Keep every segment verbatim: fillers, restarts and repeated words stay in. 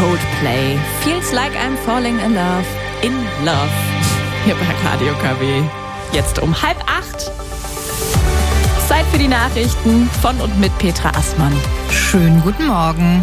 Coldplay. Feels like I'm falling in love. In love. Hier bei Radio K W. Jetzt um halb acht. Zeit für die Nachrichten von und mit Petra Assmann. Schönen guten Morgen.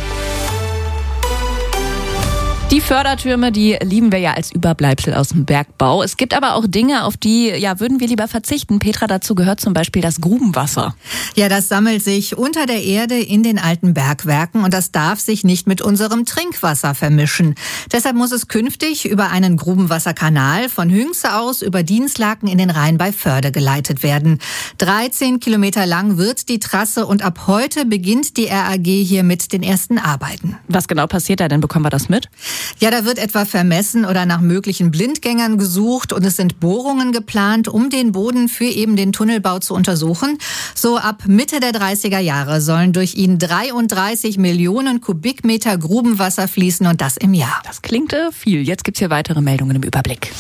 Die Fördertürme, die lieben wir ja als Überbleibsel aus dem Bergbau. Es gibt aber auch Dinge, auf die ja würden wir lieber verzichten. Petra, dazu gehört zum Beispiel das Grubenwasser. Ja, das sammelt sich unter der Erde in den alten Bergwerken und das darf sich nicht mit unserem Trinkwasser vermischen. Deshalb muss es künftig über einen Grubenwasserkanal von Hünxe aus über Dinslaken in den Rhein bei Förde geleitet werden. dreizehn Kilometer lang wird die Trasse und ab heute beginnt die R A G hier mit den ersten Arbeiten. Was genau passiert da denn? Bekommen wir das mit? Ja, da wird etwa vermessen oder nach möglichen Blindgängern gesucht und es sind Bohrungen geplant, um den Boden für eben den Tunnelbau zu untersuchen. So ab Mitte der dreißiger Jahre sollen durch ihn dreiunddreißig Millionen Kubikmeter Grubenwasser fließen und das im Jahr. Das klingt äh, viel. Jetzt gibt's hier weitere Meldungen im Überblick.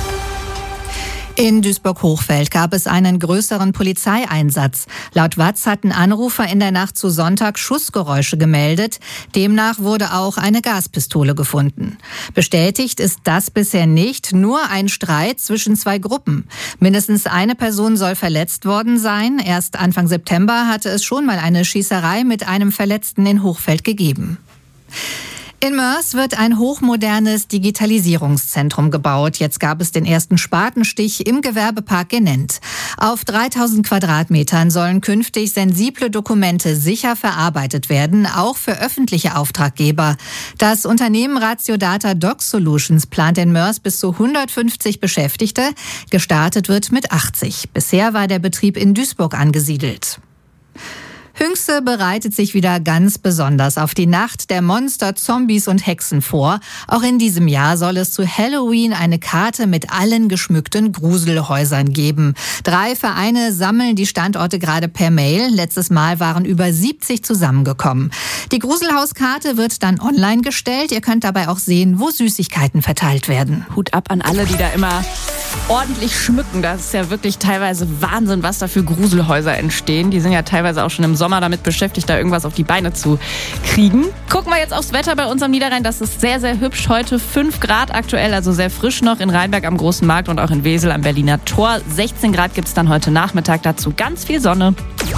In Duisburg-Hochfeld gab es einen größeren Polizeieinsatz. Laut Watz hatten Anrufer in der Nacht zu Sonntag Schussgeräusche gemeldet. Demnach wurde auch eine Gaspistole gefunden. Bestätigt ist das bisher nicht, nur ein Streit zwischen zwei Gruppen. Mindestens eine Person soll verletzt worden sein. Erst Anfang September hatte es schon mal eine Schießerei mit einem Verletzten in Hochfeld gegeben. In Moers wird ein hochmodernes Digitalisierungszentrum gebaut. Jetzt gab es den ersten Spatenstich im Gewerbepark Genent. Auf dreitausend Quadratmetern sollen künftig sensible Dokumente sicher verarbeitet werden, auch für öffentliche Auftraggeber. Das Unternehmen Ratio Data Doc Solutions plant in Moers bis zu hundertfünfzig Beschäftigte. Gestartet wird mit achtzig. Bisher war der Betrieb in Duisburg angesiedelt. Hünxe bereitet sich wieder ganz besonders auf die Nacht der Monster, Zombies und Hexen vor. Auch in diesem Jahr soll es zu Halloween eine Karte mit allen geschmückten Gruselhäusern geben. Drei Vereine sammeln die Standorte gerade per Mail. Letztes Mal waren über siebzig zusammengekommen. Die Gruselhauskarte wird dann online gestellt. Ihr könnt dabei auch sehen, wo Süßigkeiten verteilt werden. Hut ab an alle, die da immer ordentlich schmücken. Das ist ja wirklich teilweise Wahnsinn, was da für Gruselhäuser entstehen. Die sind ja teilweise auch schon im Sommer damit beschäftigt, da irgendwas auf die Beine zu kriegen. Gucken wir jetzt aufs Wetter bei uns am Niederrhein. Das ist sehr, sehr hübsch. Heute fünf Grad aktuell, also sehr frisch noch in Rheinberg am Großen Markt und auch in Wesel am Berliner Tor. sechzehn Grad gibt es dann heute Nachmittag. Dazu ganz viel Sonne.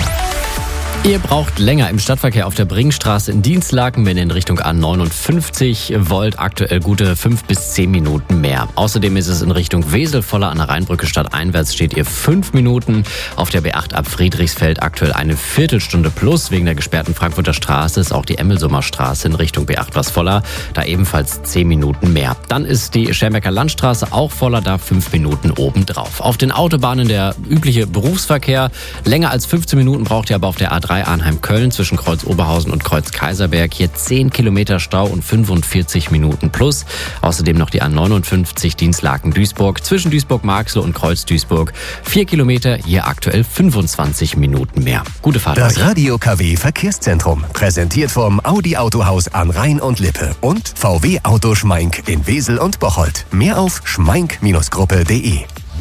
Ihr braucht länger im Stadtverkehr auf der Bringstraße in Dinslaken, wenn ihr in Richtung A neunundfünfzig wollt. Aktuell gute fünf bis zehn Minuten mehr. Außerdem ist es in Richtung Wesel voller. An der Rheinbrücke stadteinwärts steht ihr fünf Minuten. Auf der B acht ab Friedrichsfeld aktuell eine Viertelstunde plus. Wegen der gesperrten Frankfurter Straße ist auch die Emmelsummer Straße in Richtung B acht was voller. Da ebenfalls zehn Minuten mehr. Dann ist die Schermbecker Landstraße auch voller, da fünf Minuten obendrauf. Auf den Autobahnen der übliche Berufsverkehr. Länger als fünfzehn Minuten braucht ihr aber auf der A drei Arnheim-Köln zwischen Kreuz Oberhausen und Kreuz Kaiserberg. Hier zehn Kilometer Stau und fünfundvierzig Minuten plus. Außerdem noch die A neunundfünfzig Dinslaken-Duisburg zwischen Duisburg-Marxloh und Kreuz Duisburg. vier Kilometer, hier aktuell fünfundzwanzig Minuten mehr. Gute Fahrt Das euch. Radio K W Verkehrszentrum, präsentiert vom Audi Autohaus an Rhein und Lippe und V W Auto Schmeink in Wesel und Bocholt. Mehr auf schmeink Gruppe punkt de.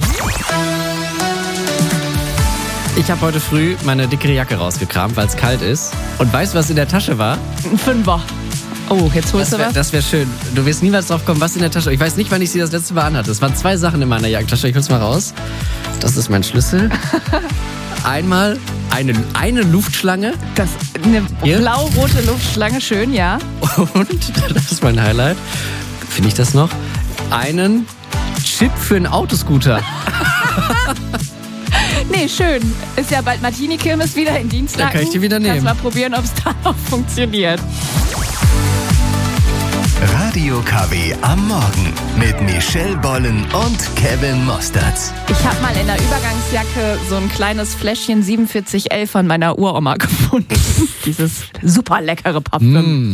Ich habe heute früh meine dickere Jacke rausgekramt, weil es kalt ist. Und weißt du, was in der Tasche war? Ein Fünfer. Oh, jetzt holst Das du was? wäre wär schön. Du wirst niemals drauf kommen, was in der Tasche. Ich weiß nicht, wann ich sie das letzte Mal anhatte. Es waren zwei Sachen in meiner Jackentasche. Ich hol's mal raus. Das ist mein Schlüssel. Einmal eine, eine Luftschlange. Das eine Hier? blau-rote Luftschlange, schön, ja. Und, das ist mein Highlight. Finde ich das noch? Einen Chip für einen Autoscooter. Nee, schön. Ist ja bald Martini-Kirmes wieder in Dinslaken. Da kann ich die wieder nehmen. Kannst mal probieren, ob es da noch funktioniert. Radio K W am Morgen mit Michelle Bollen und Kevin Mosterz. Ich habe mal in der Übergangsjacke so ein kleines Fläschchen siebenundvierzig elf von meiner Uroma gefunden. Dieses super leckere Parfüm. Mm.